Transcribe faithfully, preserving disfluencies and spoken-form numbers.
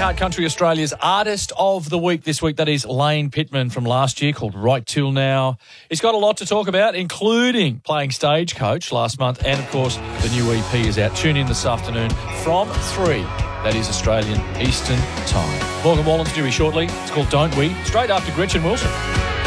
out Country Australia's Artist of the Week this week. That is Lane Pittman from last year, called Right Till Now. He's got a lot to talk about, including playing Stagecoach last month, and, of course, the new E P is out. Tune in this afternoon from three. That is Australian Eastern Time. Morgan Wallen's due shortly. It's called Don't We? Straight after Gretchen Wilson.